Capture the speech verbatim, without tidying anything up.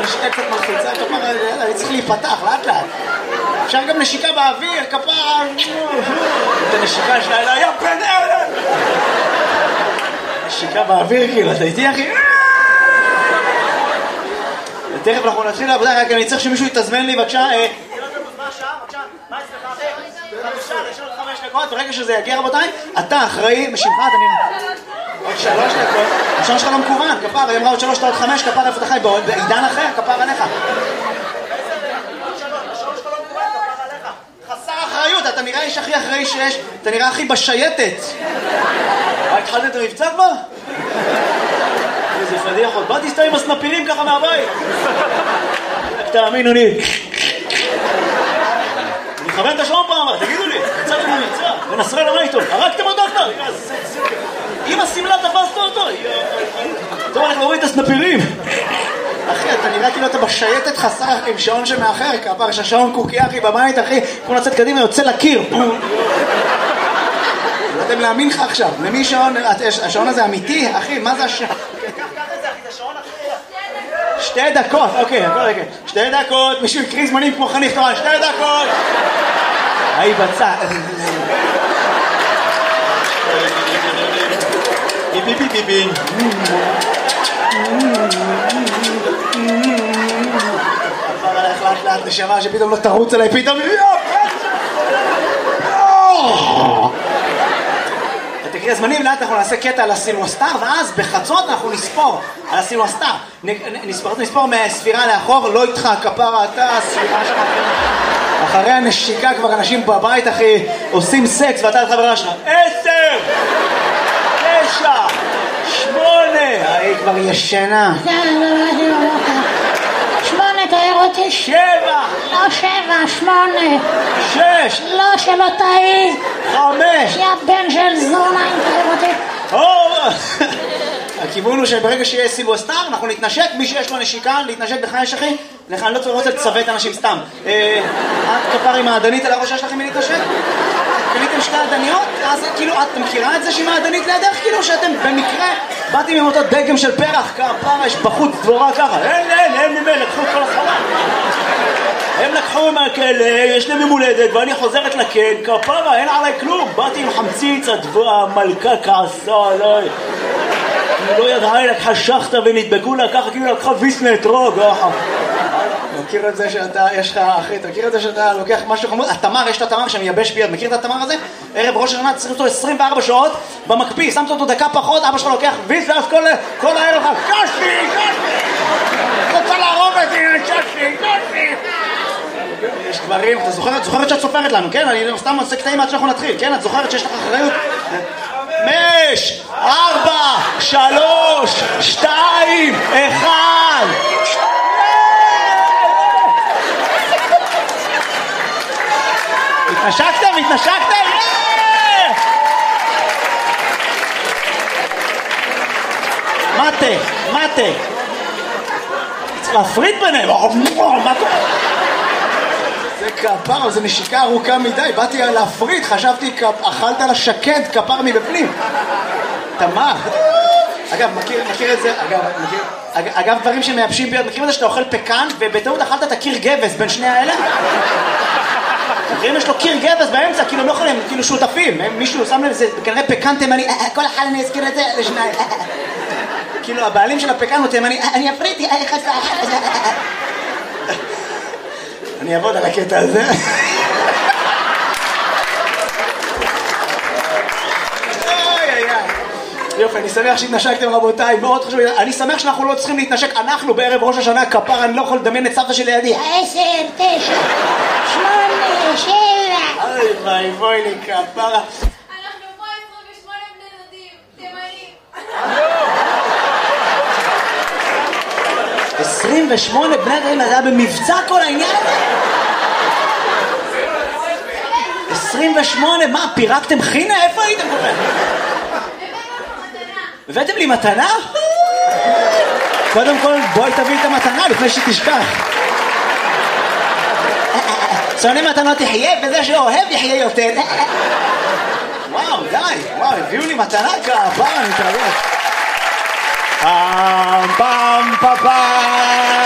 הנשיקה קצת מלחיצה, כפרה, אני צריך להיפתח, לאט לאט. אפשר גם נשיקה באוויר, כפרה... את הנשיקה שלה, אלא, יא בן אלן! נשיקה באוויר, כאילו, אתה איתי, אחי? תכף אנחנו נתחיל לעבודה, רק אני צריך שמישהו יתזמן לי, בבקשה. מה השעה? בבקשה, מה אצלך אחי? חמישה, יש עוד חמש דקות, ברגע שזה יגיע רבותיי, אתה אחראי, משמך, אתה נראה... עוד שלוש דקות, השעון שלך לא מקוון, כפר, היא אמרה עוד שלוש, עוד חמש, כפר, איפה אתה חי? בעידן אחר, כפר עליך. חסר אחריות, אתה נראה איש הכי אחראי שיש, אתה נראה הכי בשייטת. מה, התחלת את המבצע כבר? איזה פדיחות, באתי סתם עם הסנפירים ככה מהבית. תאמינו לי. אני מכוון את השעון פעם, תגידו לי, יצאתם למבצע, ונסראללה מה איתו? הרגתם אותו כבר? אם הסמלה תפסת אותו, טוב, אנחנו רואים את הסנפירים. אחי, אתה נראה כאילו אתה בשייטת חסר עם שעון שמאחר, כפר, יש השעון קוקי אחי בבית, אחי, כמו לצאת קדימה, יוצא לקיר. לא יודעים להאמין לך עכשיו, למי שעון, השעון הזה אמיתי, אחי, מה זה השעון? קח את זה, אחי, זה שעון אחי. שתי דקות, אוקיי, אוקיי, שתי דקות, מישהו יקריא זמנים כמו חניך תורן, שתי דקות. היי בצע. ביבי ביבי ביבי. עבר עליך לאט לאט נשמה שפתאום לא תרוץ עליי, פתאום... תקריא זמנים, לאט אנחנו נעשה קטע על הסילואסטר, ואז בחצות אנחנו נספור על הסילואסטר. נספור, נספור מהספירה לאחור, לא איתך, כפרה, אתה, הספירה שלך. אחרי הנשיקה כבר אנשים בבית, אחי, עושים סקס, ואתה לחברה שלך. עשר! תשע! שמונה! היא כבר ישנה. שמונה, תאר אותי. שבע! לא שבע, שמונה. שש! לא, שלא תאי. חמש! יא בן של זונה, אם תאר אותי. הכיוון הוא שברגע שיהיה סילואסטר, אנחנו נתנשק, מי שיש לו נשיקה, להתנשק בחייש אחי, לך אני לא רוצה לצוות אנשים סתם. את כפר עם העדנית על הראש שלכם מלהתנשק? קניתם שתי עדניות? אז כאילו, את מכירה את זה שהיא מעדנית לידך? כאילו שאתם במקרה באתם עם אותו דגם של פרח, כפר, יש בחוץ דבורה ככה. אין, אין, אין ממנו, לקחו את כל הסחורה. הם לקחו מהכלא, יש להם ממולדת, ואני חוזרת לכן, כפרה, אין עליי כלום. באתי עם חמציץ, המלכה כעסה עליי. היא לא ידעה, היא לקחה שחטה ונדבקו לה ככה, כאילו לקחה ויסנה אתרוג. מכיר את זה שאתה, יש לך, אחי, אתה מכיר את זה שאתה לוקח משהו חמוד? התמר, יש את התמר שמייבש ביד, מכיר את התמר הזה? ערב ראש השנה צריך אותו עשרים וארבע שעות במקפיא, שמת אותו דקה פחות, אבא שלך לוקח ויס, ואז כל, כל הערב לך, קשי, קשי! רוצה להרוג אותי, קשי, קשי! יש דברים, אתה זוכרת, זוכרת שאת סופרת לנו, כן? אני סתם עושה קטעים עד שאנחנו נתחיל, כן? את זוכרת שיש לך אחריות? חמש, ארבע, שלוש, שתיים, אחד! התנשקתם? התנשקתם? מטה, מטה. צריך להפריד ביניהם. זה כפר, זה נשיקה ארוכה מדי. באתי להפריד, חשבתי אכלת לשקד כפר מבפנים. תמר. אגב, מכיר, מכיר את זה, אגב, מכיר, אגב, דברים שמייבשים ביד, מכיר את זה שאתה אוכל פקן ובטעות אכלת את הקיר גבס בין שני האלה? מכירים, יש לו קיר גבס באמצע, כאילו הם לא יכולים, כאילו שותפים, מישהו שם לב, זה כנראה פקן תימני, כל אחד אני אזכיר את זה לשניים. כאילו הבעלים של הפקן הוא תימני, אני אפריד, אני אעבוד על הקטע הזה. יופי, אני שמח שהתנשקתם רבותיי, מאוד חשוב, אני שמח שאנחנו לא צריכים להתנשק, אנחנו בערב ראש השנה, כפר, אני לא יכול לדמיין את סבתא שלי לידי. עשר, תשע, שמונה, שבע. אוי, בואי, בואי לי, כפרה. אנחנו פה עשרים ושמונה בני דודים, תימנים. עשרים ושמונה בני דודים, זה היה במבצע כל העניין הזה? עשרים ושמונה, מה, פירקתם חינה? איפה הייתם כל כך? הבאתם לי מתנה? קודם כל בואי תביא את המתנה לפני שתשכח. שונא מתנות יחיה וזה שאוהב יחיה יותר. וואו, די, וואו, הביאו לי מתנה כפרה, אני מתרגש. פעם פעם פעם